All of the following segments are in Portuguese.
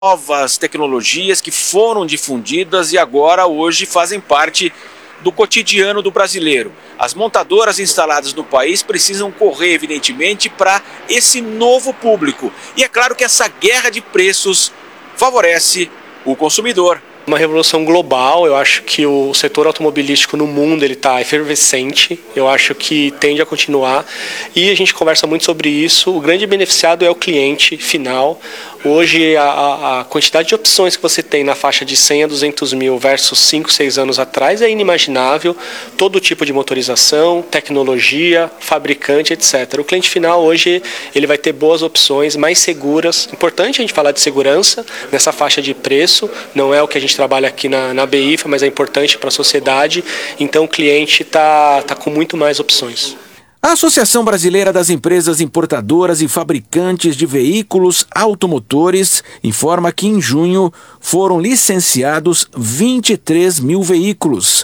novas tecnologias que foram difundidas e agora hoje fazem parte do cotidiano do brasileiro. As montadoras instaladas no país precisam correr, evidentemente, para esse novo público. E é claro que essa guerra de preços favorece o consumidor. Uma revolução global. Eu acho que o setor automobilístico no mundo está efervescente, eu acho que tende a continuar e a gente conversa muito sobre isso. O grande beneficiado é o cliente final. Hoje a quantidade de opções que você tem na faixa de 100 a 200 mil versus 5, 6 anos atrás é inimaginável. Todo tipo de motorização, tecnologia, fabricante, etc. O cliente final hoje ele vai ter boas opções, mais seguras. Importante a gente falar de segurança nessa faixa de preço, não é o que a gente trabalha aqui na BIFA, mas é importante para a sociedade, então o cliente está com muito mais opções. A Associação Brasileira das Empresas Importadoras e Fabricantes de Veículos Automotores informa que em junho foram licenciados 23 mil veículos,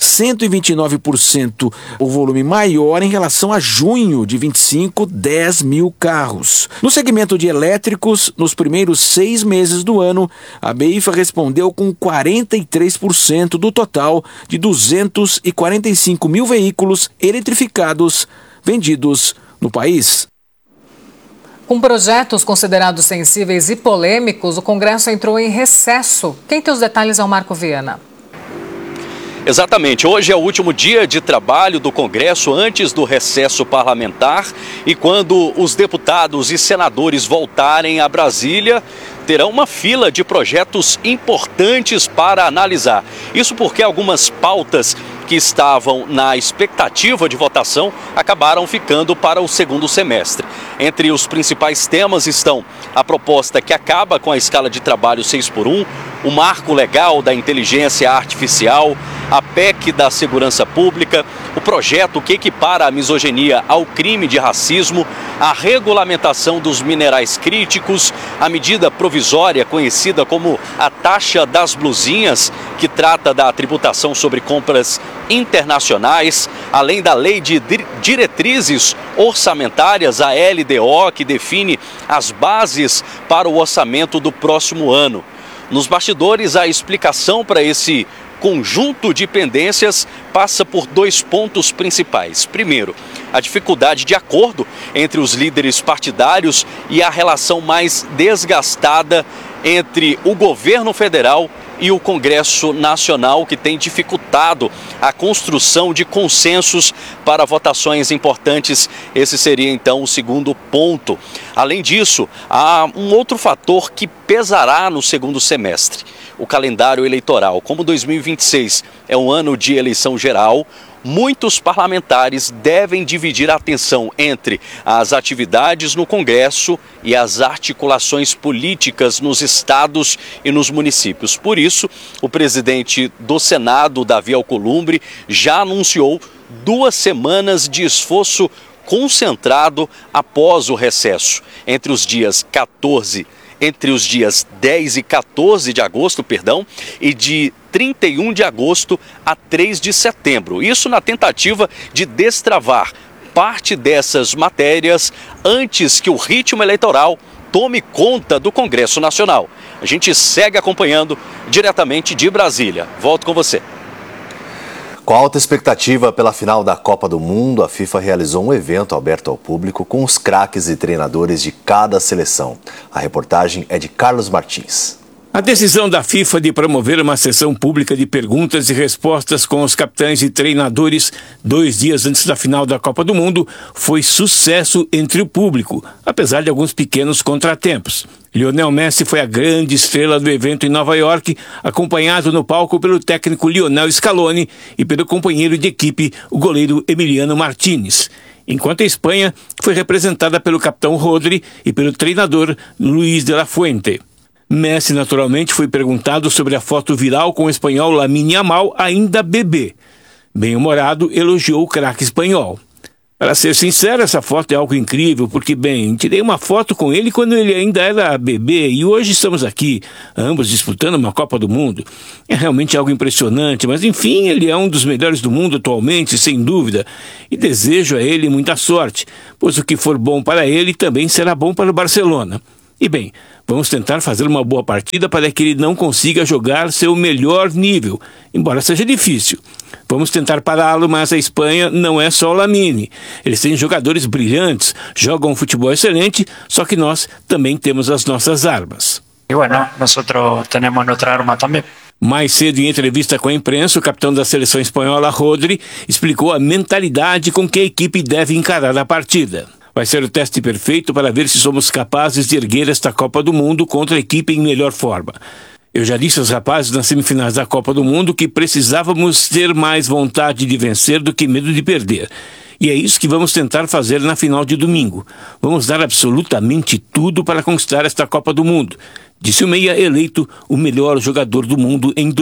129% o volume maior em relação a junho de 25, 10 mil carros. No segmento de elétricos, nos primeiros 6 meses do ano, a BIFA respondeu com 43% do total de 245 mil veículos eletrificados vendidos no país. Com projetos considerados sensíveis e polêmicos, o Congresso entrou em recesso. Quem tem os detalhes é o Marco Viana. Exatamente. Hoje é o último dia de trabalho do Congresso antes do recesso parlamentar e quando os deputados e senadores voltarem a Brasília, terão uma fila de projetos importantes para analisar. Isso porque algumas pautas que estavam na expectativa de votação acabaram ficando para o segundo semestre. Entre os principais temas estão a proposta que acaba com a escala de trabalho 6x1, o marco legal da inteligência artificial, a PEC da segurança pública, o projeto que equipara a misoginia ao crime de racismo, a regulamentação dos minerais críticos, a medida provisória conhecida como a taxa das blusinhas, que trata da tributação sobre compras internacionais, além da Lei de Diretrizes Orçamentárias, a LDO, que define as bases para o orçamento do próximo ano. Nos bastidores, a explicação para esse conjunto de pendências passa por 2 pontos principais. Primeiro, a dificuldade de acordo entre os líderes partidários e a relação mais desgastada entre o governo federal e o Congresso Nacional, que tem dificultado a construção de consensos para votações importantes. Esse seria, então, o segundo ponto. Além disso, há um outro fator que pesará no segundo semestre: o calendário eleitoral. Como 2026 é um ano de eleição geral, muitos parlamentares devem dividir a atenção entre as atividades no Congresso e as articulações políticas nos estados e nos municípios. Por isso, o presidente do Senado, Davi Alcolumbre, já anunciou 2 semanas de esforço concentrado após o recesso. Entre os dias 10 e 14 de agosto, e de 31 de agosto a 3 de setembro. Isso na tentativa de destravar parte dessas matérias antes que o ritmo eleitoral tome conta do Congresso Nacional. A gente segue acompanhando diretamente de Brasília. Volto com você. Com alta expectativa pela final da Copa do Mundo, a FIFA realizou um evento aberto ao público com os craques e treinadores de cada seleção. A reportagem é de Carlos Martins. A decisão da FIFA de promover uma sessão pública de perguntas e respostas com os capitães e treinadores 2 dias antes da final da Copa do Mundo foi sucesso entre o público, apesar de alguns pequenos contratempos. Lionel Messi foi a grande estrela do evento em Nova York, acompanhado no palco pelo técnico Lionel Scaloni e pelo companheiro de equipe, o goleiro Emiliano Martínez. Enquanto a Espanha foi representada pelo capitão Rodri e pelo treinador Luis de la Fuente. Messi, naturalmente, foi perguntado sobre a foto viral com o espanhol Lamine Yamal, ainda bebê. Bem-humorado, elogiou o craque espanhol. Para ser sincero, essa foto é algo incrível, porque, tirei uma foto com ele quando ele ainda era bebê e hoje estamos aqui, ambos disputando uma Copa do Mundo. É realmente algo impressionante, mas enfim, ele é um dos melhores do mundo atualmente, sem dúvida, e desejo a ele muita sorte, pois o que for bom para ele também será bom para o Barcelona. E Vamos tentar fazer uma boa partida para que ele não consiga jogar seu melhor nível, embora seja difícil. Vamos tentar pará-lo, mas a Espanha não é só o Lamine. Eles têm jogadores brilhantes, jogam um futebol excelente, só que nós também temos as nossas armas. E bueno, nosotros tenemos nuestra arma também. Mais cedo, em entrevista com a imprensa, o capitão da seleção espanhola, Rodri, explicou a mentalidade com que a equipe deve encarar a partida. Vai ser o teste perfeito para ver se somos capazes de erguer esta Copa do Mundo contra a equipe em melhor forma. Eu já disse aos rapazes nas semifinais da Copa do Mundo que precisávamos ter mais vontade de vencer do que medo de perder. E é isso que vamos tentar fazer na final de domingo. Vamos dar absolutamente tudo para conquistar esta Copa do Mundo, disse o meia eleito o melhor jogador do mundo em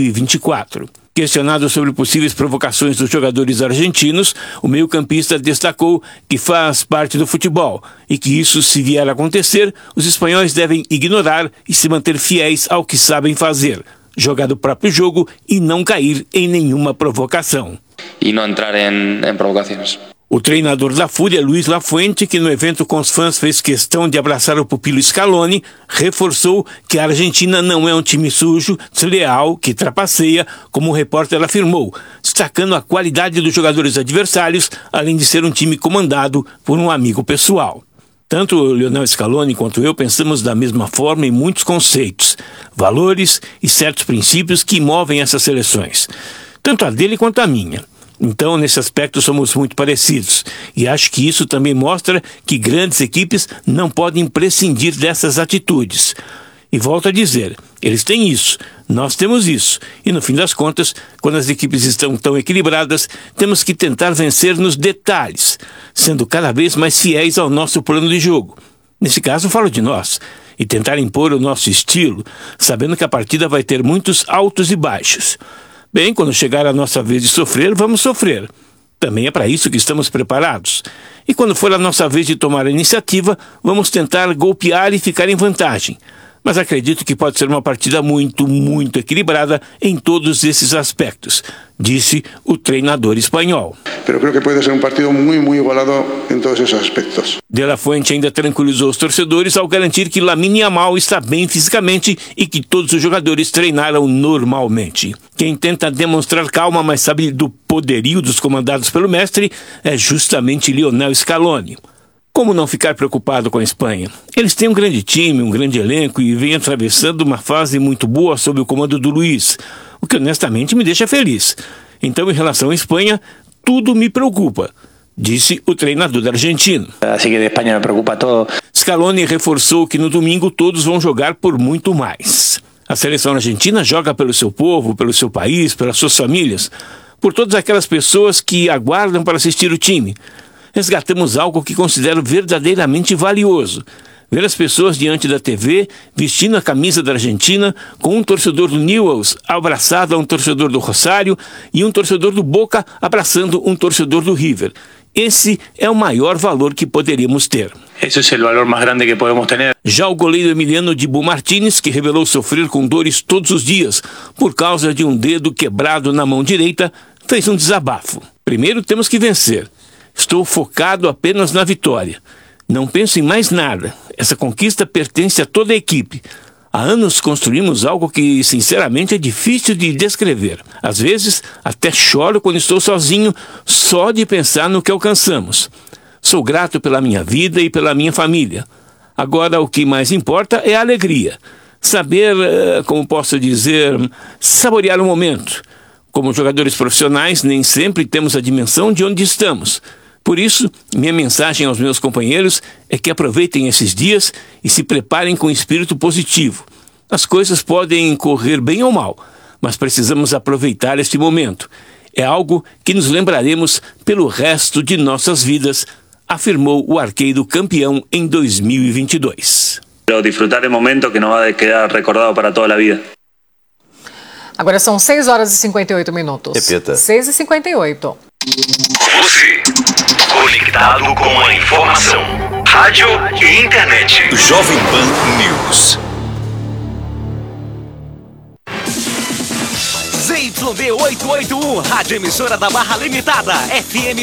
2024. Questionado sobre possíveis provocações dos jogadores argentinos, o meio-campista destacou que faz parte do futebol e que isso, se vier a acontecer, os espanhóis devem ignorar e se manter fiéis ao que sabem fazer, jogar o próprio jogo e não cair em nenhuma provocação. E não entrar em provocações. O treinador da Fúria, Luis Lafuente, que no evento com os fãs fez questão de abraçar o pupilo Scaloni, reforçou que a Argentina não é um time sujo, desleal, que trapaceia, como o repórter afirmou, destacando a qualidade dos jogadores adversários, além de ser um time comandado por um amigo pessoal. Tanto o Lionel Scaloni quanto eu pensamos da mesma forma em muitos conceitos, valores e certos princípios que movem essas seleções, tanto a dele quanto a minha. Então, nesse aspecto, somos muito parecidos. E acho que isso também mostra que grandes equipes não podem prescindir dessas atitudes. E volto a dizer, eles têm isso, nós temos isso. E no fim das contas, quando as equipes estão tão equilibradas, temos que tentar vencer nos detalhes, sendo cada vez mais fiéis ao nosso plano de jogo. Nesse caso, falo de nós. E tentar impor o nosso estilo, sabendo que a partida vai ter muitos altos e baixos. Bem, quando chegar a nossa vez de sofrer, vamos sofrer. Também é para isso que estamos preparados. E quando for a nossa vez de tomar a iniciativa, vamos tentar golpear e ficar em vantagem. Mas acredito que pode ser uma partida muito, muito equilibrada em todos esses aspectos, disse o treinador espanhol. Pero creo que pode ser um partido muito igualado em todos esses aspectos. De La Fuente ainda tranquilizou os torcedores ao garantir que Lamine Yamal está bem fisicamente e que todos os jogadores treinaram normalmente. Quem tenta demonstrar calma, mas sabe do poderio dos comandados pelo mestre, é justamente Lionel Scaloni. Como não ficar preocupado com a Espanha? Eles têm um grande time, um grande elenco e vêm atravessando uma fase muito boa sob o comando do Luis, o que honestamente me deixa feliz. Então, em relação à Espanha, tudo me preocupa, disse o treinador argentino. Assim que de Espanha me preocupa todo. Scaloni reforçou que no domingo todos vão jogar por muito mais. A seleção argentina joga pelo seu povo, pelo seu país, pelas suas famílias, por todas aquelas pessoas que aguardam para assistir o time. Resgatamos algo que considero verdadeiramente valioso. Ver as pessoas diante da TV, vestindo a camisa da Argentina, com um torcedor do Newell's abraçado a um torcedor do Rosário e um torcedor do Boca abraçando um torcedor do River. Esse é o maior valor que poderíamos ter. Esse é o valor mais grande que podemos ter. Já o goleiro Emiliano Dibu Martínez, que revelou sofrer com dores todos os dias por causa de um dedo quebrado na mão direita, fez um desabafo. Primeiro temos que vencer. Estou focado apenas na vitória. Não penso em mais nada. Essa conquista pertence a toda a equipe. Há anos construímos algo que, sinceramente, é difícil de descrever. Às vezes, até choro quando estou sozinho, só de pensar no que alcançamos. Sou grato pela minha vida e pela minha família. Agora, o que mais importa é a alegria. Saber, como posso dizer, saborear o momento. Como jogadores profissionais, nem sempre temos a dimensão de onde estamos. Por isso, minha mensagem aos meus companheiros é que aproveitem esses dias e se preparem com espírito positivo. As coisas podem correr bem ou mal, mas precisamos aproveitar este momento. É algo que nos lembraremos pelo resto de nossas vidas, afirmou o arqueiro campeão em 2022. Pero disfrutar el momento que nos va a quedar recordado para toda a vida. Agora são 6 horas e 58 minutos. Repita. 6h58. Você, conectado com a informação. Rádio e internet. Jovem Pan News. ZYB 881, rádio emissora da Barra Limitada, FM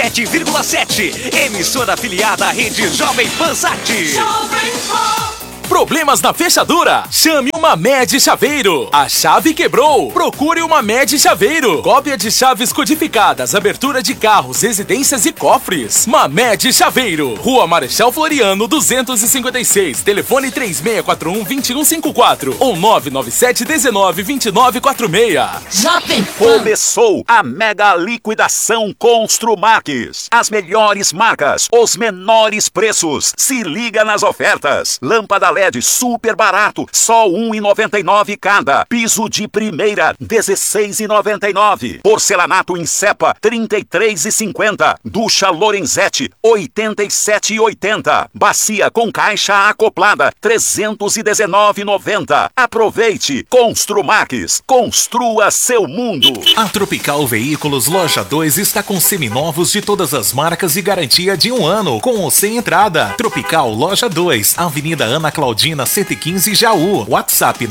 97,7, emissora afiliada à rede Jovem Pan Sat. Problemas na fechadura? Chame uma Med Chaveiro. A chave quebrou? Procure uma Med Chaveiro. Cópia de chaves codificadas, abertura de carros, residências e cofres. Mamed Chaveiro, Rua Marechal Floriano 256, telefone 3641-2154 ou 997192946. Começou a mega liquidação Construmax. As melhores marcas, os menores preços. Se liga nas ofertas. Lâmpada LED super barato, só R$ 1,99 cada. Piso de primeira, R$ 16,99. Porcelanato em cepa, R$ 33,50. Ducha Lorenzetti, R$ 87,80. Bacia com caixa acoplada, R$ 319,90. Aproveite. Construmax. Construa seu mundo. A Tropical Veículos Loja 2 está com seminovos de todas as marcas e garantia de 1 ano, com ou sem entrada. Tropical Loja 2, Avenida Ana Claudina 115, Jaú. WhatsApp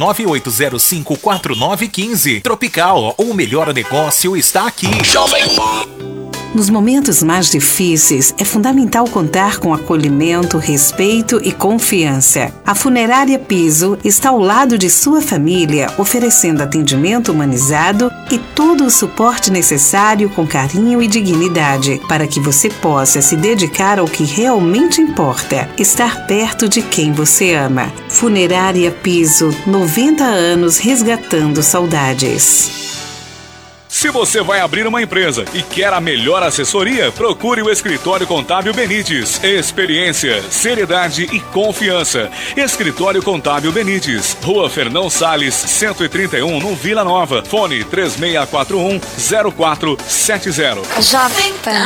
998054915. Tropical, o melhor negócio está aqui. Nos momentos mais difíceis, é fundamental contar com acolhimento, respeito e confiança. A Funerária Piso está ao lado de sua família, oferecendo atendimento humanizado e todo o suporte necessário com carinho e dignidade, para que você possa se dedicar ao que realmente importa, estar perto de quem você ama. Funerária Piso, 90 anos resgatando saudades. Se você vai abrir uma empresa e quer a melhor assessoria, procure o Escritório Contábil Benites. Experiência, seriedade e confiança. Escritório Contábil Benites, Rua Fernão Salles, 131, no Vila Nova. Fone 3641-0470. Jovem Pan.